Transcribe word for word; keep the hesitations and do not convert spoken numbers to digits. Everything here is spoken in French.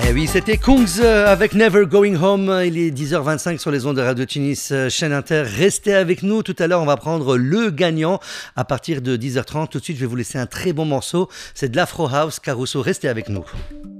Eh oui, c'était Kungs avec Never Going Home. Il est dix heures vingt-cinq sur les ondes de Radio Tunis, chaîne Inter. Restez avec nous. Tout à l'heure, on va prendre le gagnant à partir de dix heures trente. Tout de suite, je vais vous laisser un très bon morceau. C'est de l'Afro House. Caruso, restez avec nous.